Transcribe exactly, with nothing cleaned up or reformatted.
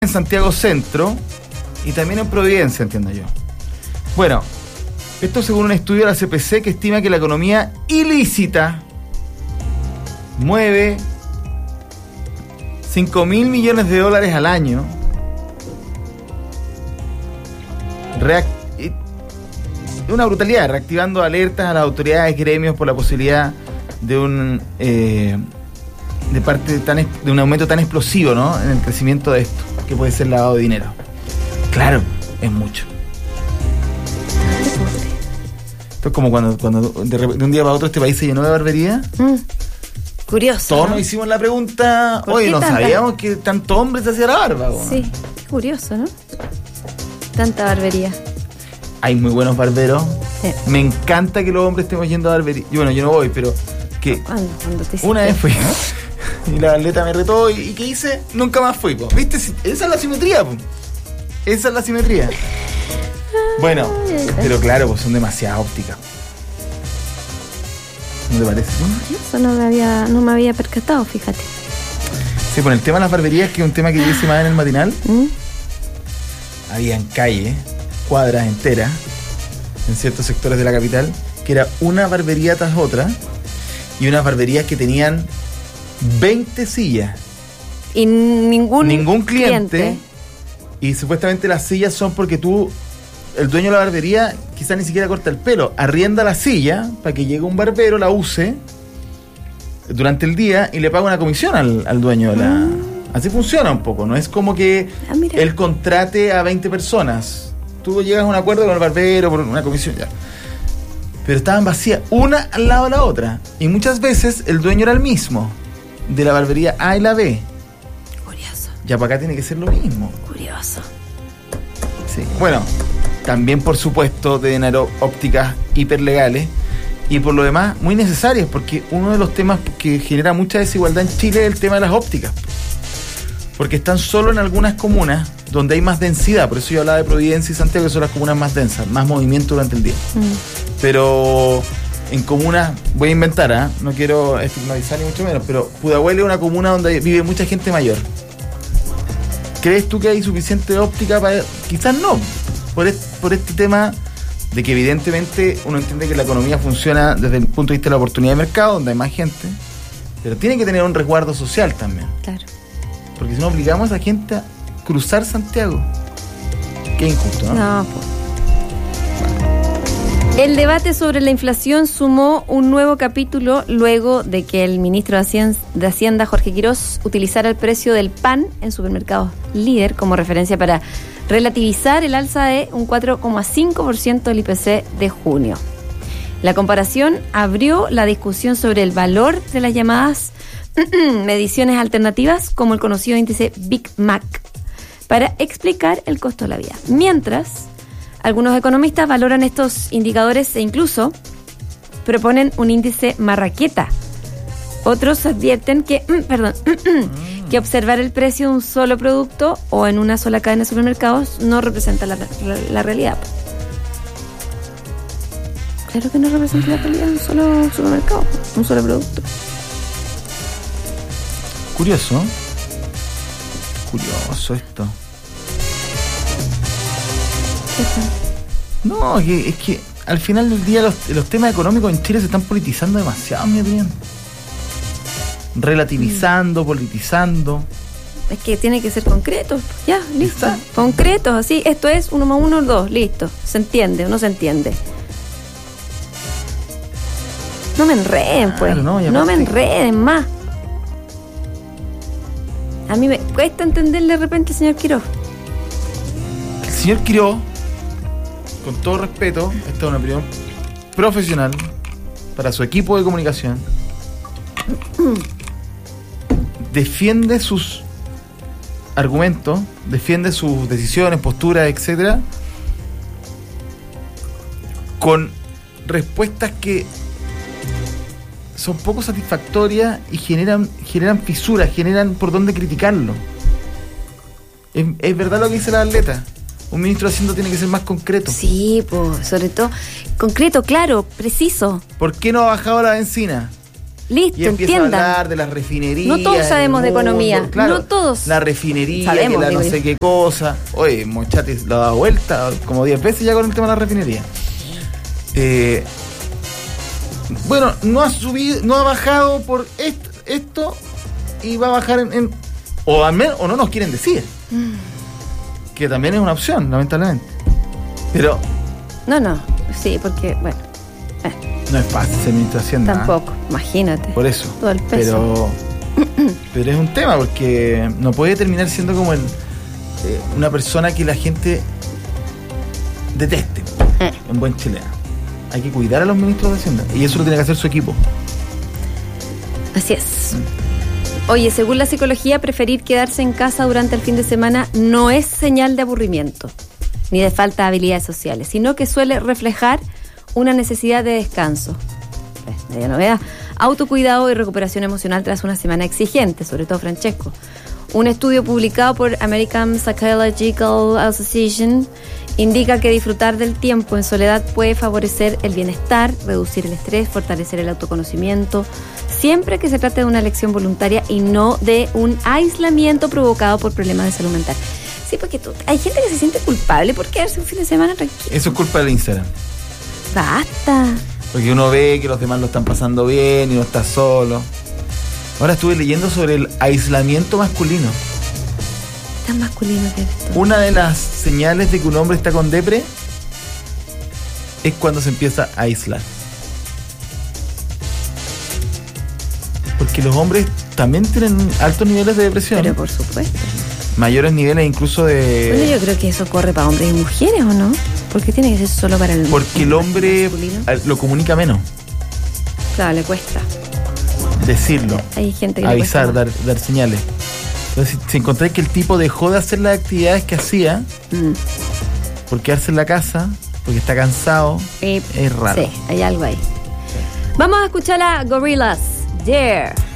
en Santiago Centro y también en Providencia, entiendo yo. Bueno, esto según un estudio de la C P C que estima que la economía ilícita mueve cinco mil millones de dólares al año. React- una brutalidad, reactivando alertas a las autoridades y gremios por la posibilidad de un eh, de parte tan de un aumento tan explosivo, ¿no?, en el crecimiento de esto, que puede ser lavado de dinero. Claro, es mucho. Esto es como cuando, cuando de, de un día para otro este país se llenó de barbería. Mm. Curioso. Todos ¿no? nos hicimos la pregunta, oye, no tanta? sabíamos que tantos hombres se hacía la barba. ¿no? Sí, qué curioso, ¿no? Tanta barbería. Hay muy buenos barberos. Sí. Me encanta que los hombres estemos yendo a barbería. Y bueno, yo no voy, pero que ¿Cuándo? ¿Cuándo te una vez fui y la atleta me retó y, y ¿qué hice? Nunca más fui, po. ¿Viste? Esa es la simetría, po. Esa es la simetría. Bueno, pero claro, pues son demasiadas ópticas. ¿No te parece? Eso no me había, no me había percatado, fíjate. Sí, por el tema de las barberías, que es un tema que yo hice más en el matinal. ¿Mm? Habían calles, cuadras enteras, en ciertos sectores de la capital, que era una barbería tras otra, y unas barberías que tenían veinte sillas. Y ningún, ningún cliente, cliente. Y supuestamente las sillas son porque tú, el dueño de la barbería, quizás ni siquiera corta el pelo, arrienda la silla para que llegue un barbero, la use durante el día y le paga una comisión al, al dueño de la... Mm. Así funciona un poco, no es como que ah, él contrate a veinte personas. Tú llegas a un acuerdo con el barbero por una comisión, ya. Pero estaban vacías, una al lado de la otra. Y muchas veces el dueño era el mismo, de la barbería A y la B. Curioso. Ya para acá tiene que ser lo mismo. Curioso. Sí. Bueno, también por supuesto deben haber ópticas hiperlegales. Y por lo demás, muy necesarias, porque uno de los temas que genera mucha desigualdad en Chile es el tema de las ópticas. Porque están solo en algunas comunas donde hay más densidad. Por eso yo hablaba de Providencia y Santiago, que son las comunas más densas, más movimiento durante el día. Mm. Pero en comunas, voy a inventar, ¿eh? No quiero estigmatizar ni mucho menos, pero Pudahuel es una comuna donde vive mucha gente mayor. ¿Crees tú que hay suficiente óptica para...? Quizás no, por este, por este tema de que evidentemente uno entiende que la economía funciona desde el punto de vista de la oportunidad de mercado, donde hay más gente, pero tiene que tener un resguardo social también. Claro. Porque si no obligamos a la gente a cruzar Santiago, qué injusto, ¿no? No, pues. El debate sobre la inflación sumó un nuevo capítulo luego de que el ministro de Hacienda, de Hacienda, Jorge Quirós, utilizara el precio del pan en supermercados líder como referencia para relativizar el alza de un cuatro coma cinco por ciento del I P C de junio. La comparación abrió la discusión sobre el valor de las llamadas mediciones alternativas, como el conocido índice Big Mac, para explicar el costo de la vida. Mientras, algunos economistas valoran estos indicadores e incluso proponen un índice Marraqueta. Otros advierten que, perdón, que observar el precio de un solo producto o en una sola cadena de supermercados no representa la, la, la realidad. Claro que no representa la realidad de un solo supermercado, un solo producto. Curioso. Curioso esto. No, es que, es que al final del día los, los temas económicos en Chile se están politizando demasiado, en mi opinión. Relativizando, mm. politizando. Es que tiene que ser concreto. Ya, listo. Exacto. Concretos, así. Esto es uno más uno, dos, listo. ¿Se entiende o no se entiende? No me enreden, pues. Claro, no, no me enreden más. A mí me cuesta entenderle de repente al señor Quirós. El señor Quirós, con todo respeto, esta es una opinión profesional para su equipo de comunicación, defiende sus argumentos, defiende sus decisiones, posturas, etcétera, con respuestas que son poco satisfactorias y generan generan fisuras, generan por dónde criticarlo. Es, es verdad lo que dice la atleta. Un ministro de Hacienda tiene que ser más concreto. Sí, pues, sobre todo concreto, claro, preciso. ¿Por qué no ha bajado la benzina? Listo, y empieza entiendan. a hablar de las refinerías. No todos sabemos de economía, claro, no todos la refinería, sabemos, que la no digo sé yo. qué cosa. Oye, Mochati lo ha dado vuelta como diez veces ya con el tema de la refinería. Eh, bueno, no ha subido, no ha bajado por esto, esto y va a bajar en, en o al menos, o no nos quieren decir. Mm. Que también es una opción, lamentablemente. Pero no, no, sí, porque bueno. Eh. No es fácil ser ministro de Hacienda. Tampoco, ¿eh? Imagínate. Por eso. Todo el peso. Pero, pero es un tema porque no puede terminar siendo como el, eh, una persona que la gente deteste, eh. en buen chileno. Hay que cuidar a los ministros de Hacienda y eso lo tiene que hacer su equipo. Así es. Mm. Oye, según la psicología, preferir quedarse en casa durante el fin de semana no es señal de aburrimiento ni de falta de habilidades sociales, sino que suele reflejar una necesidad de descanso. Eh, media novedad. Autocuidado y recuperación emocional tras una semana exigente, sobre todo Francesco. Un estudio publicado por American Psychological Association indica que disfrutar del tiempo en soledad puede favorecer el bienestar, reducir el estrés, fortalecer el autoconocimiento, siempre que se trate de una elección voluntaria y no de un aislamiento provocado por problemas de salud mental. Sí, porque tú, hay gente que se siente culpable por quedarse un fin de semana tranquilo. Eso es culpa del Instagram. Basta. Porque uno ve que los demás lo están pasando bien y no está solo. Ahora estuve leyendo sobre el aislamiento masculino. Tan masculino que eres tú. Una de las señales de que un hombre está con depre es cuando se empieza a aislar. Porque los hombres también tienen altos niveles de depresión. Pero por supuesto. Mayores niveles incluso de... Bueno, yo creo que eso corre para hombres y mujeres, ¿o no? ¿Por qué tiene que ser solo para el Porque el hombre masculino? Lo comunica menos. Claro, le cuesta decirlo. Hay gente que avisar, le cuesta dar, dar señales. Entonces, si, si encontré que el tipo dejó de hacer las actividades que hacía mm. por quedarse en la casa, porque está cansado, eh, es raro. Sí, hay algo ahí. Sí. Vamos a escuchar a Gorillaz. Yeah.